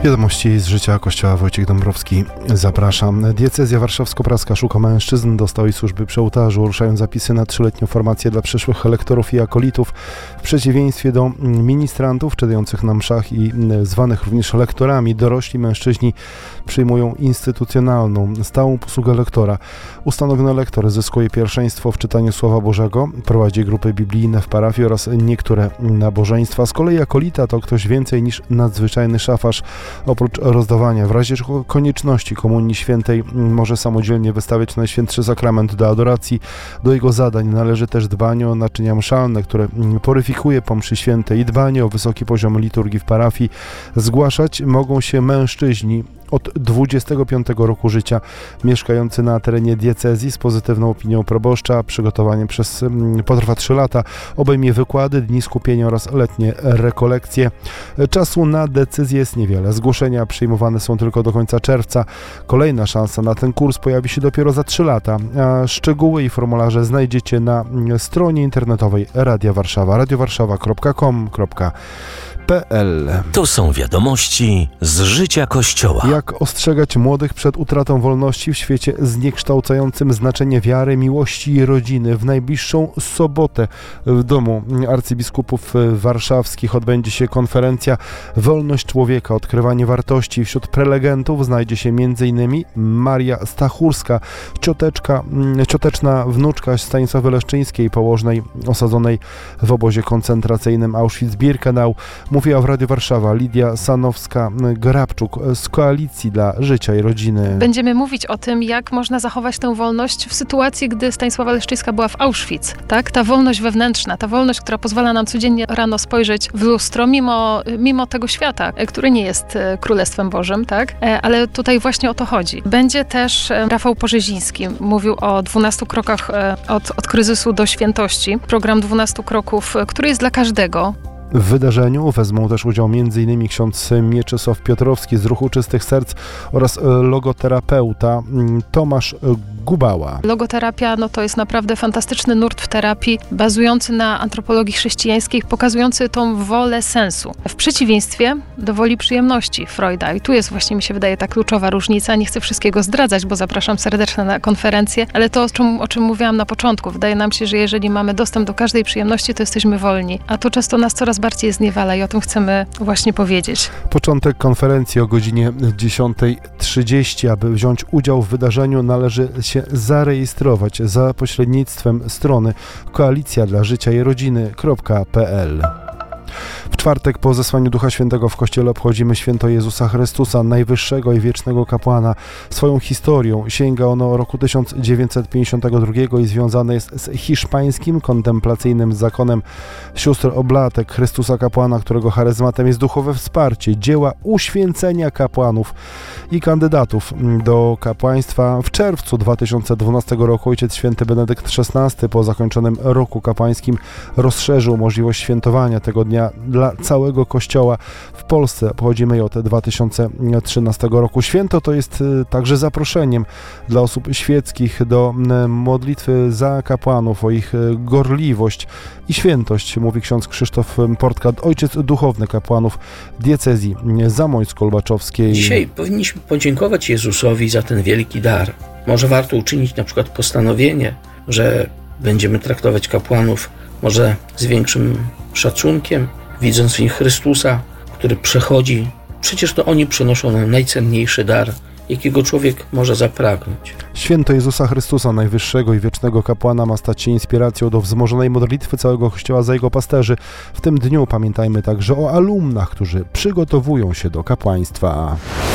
Wiadomości z życia Kościoła. Wojciech Dąbrowski, zapraszam. Diecezja warszawsko-praska szuka mężczyzn do stałej służby przy ołtarzu. Ruszają zapisy na 3-letnią formację dla przyszłych lektorów i akolitów. W przeciwieństwie do ministrantów czytających na mszach i zwanych również lektorami, dorośli mężczyźni przyjmują instytucjonalną, stałą posługę lektora. Ustanowiony lektor zyskuje pierwszeństwo w czytaniu Słowa Bożego, prowadzi grupy biblijne w parafii oraz niektóre nabożeństwa. Z kolei akolita to ktoś więcej niż nadzwyczajny szafarz. Oprócz rozdawania w razie konieczności Komunii Świętej może samodzielnie wystawiać Najświętszy Sakrament do adoracji. Do jego zadań należy też dbanie o naczynia mszalne, które poryfikuje po mszy świętej, i dbanie o wysoki poziom liturgii w parafii. Zgłaszać mogą się mężczyźni od 25 roku życia mieszkający na terenie diecezji z pozytywną opinią proboszcza. Przygotowanie potrwa 3 lata. Obejmie wykłady, dni skupienia oraz letnie rekolekcje. Czasu na decyzję jest niewiele. Zgłoszenia przyjmowane są tylko do końca czerwca. Kolejna szansa na ten kurs pojawi się dopiero za 3 lata. A szczegóły i formularze znajdziecie na stronie internetowej Radia Warszawa, radiowarszawa.com.pl. To są wiadomości z życia Kościoła. Jak ostrzegać młodych przed utratą wolności w świecie zniekształcającym znaczenie wiary, miłości i rodziny? W najbliższą sobotę w Domu Arcybiskupów Warszawskich odbędzie się konferencja Wolność człowieka, odkrywanie wartości. Wśród prelegentów znajdzie się m.in. Maria Stachurska, cioteczna wnuczka Stanisławy Leszczyńskiej, położnej osadzonej w obozie koncentracyjnym Auschwitz-Birkenau. Mówiła w Radiu Warszawa Lidia Sanowska-Grabczuk z Koalicji dla Życia i Rodziny. Będziemy mówić o tym, jak można zachować tę wolność w sytuacji, gdy Stanisława Leszczyńska była w Auschwitz. Tak? Ta wolność wewnętrzna, ta wolność, która pozwala nam codziennie rano spojrzeć w lustro, mimo tego świata, który nie jest Królestwem Bożym, tak? Ale tutaj właśnie o to chodzi. Będzie też Rafał Porzeziński. Mówił o 12 krokach od kryzysu do świętości. Program 12 kroków, który jest dla każdego. W wydarzeniu wezmą też udział m.in. ksiądz Mieczysław Piotrowski z Ruchu Czystych Serc oraz logoterapeuta Tomasz Gubała. Logoterapia to jest naprawdę fantastyczny nurt w terapii, bazujący na antropologii chrześcijańskiej, pokazujący tą wolę sensu. W przeciwieństwie do woli przyjemności Freuda. I tu jest właśnie, mi się wydaje, ta kluczowa różnica. Nie chcę wszystkiego zdradzać, bo zapraszam serdecznie na konferencję, ale to, o czym mówiłam na początku. Wydaje nam się, że jeżeli mamy dostęp do każdej przyjemności, to jesteśmy wolni. A to często nas coraz bardziej zniewala i o tym chcemy właśnie powiedzieć. Początek konferencji o godzinie 10:30. Aby wziąć udział w wydarzeniu, należy się zarejestrować za pośrednictwem strony Koalicja dla Życia i Rodziny.pl. W czwartek po zesłaniu Ducha Świętego w Kościele obchodzimy święto Jezusa Chrystusa, najwyższego i wiecznego kapłana. Swoją historią sięga ono roku 1952 i związane jest z hiszpańskim kontemplacyjnym zakonem sióstr oblatek Chrystusa kapłana, którego charyzmatem jest duchowe wsparcie dzieła uświęcenia kapłanów i kandydatów do kapłaństwa. W czerwcu 2012 roku Ojciec Święty Benedykt XVI po zakończonym roku kapłańskim rozszerzył możliwość świętowania tego dnia dla całego Kościoła w Polsce. Obchodzimy je od 2013 roku. Święto to jest także zaproszeniem dla osób świeckich do modlitwy za kapłanów, o ich gorliwość i świętość, mówi ksiądz Krzysztof Portka, ojciec duchowny kapłanów diecezji zamońsko-lubaczowskiej. Dzisiaj powinniśmy podziękować Jezusowi za ten wielki dar. Może warto uczynić na przykład postanowienie, że będziemy traktować kapłanów może z większym szacunkiem, widząc w nich Chrystusa, który przechodzi. Przecież to oni przynoszą nam najcenniejszy dar, jakiego człowiek może zapragnąć. Święto Jezusa Chrystusa, najwyższego i wiecznego kapłana, ma stać się inspiracją do wzmożonej modlitwy całego Kościoła za jego pasterzy. W tym dniu pamiętajmy także o alumnach, którzy przygotowują się do kapłaństwa.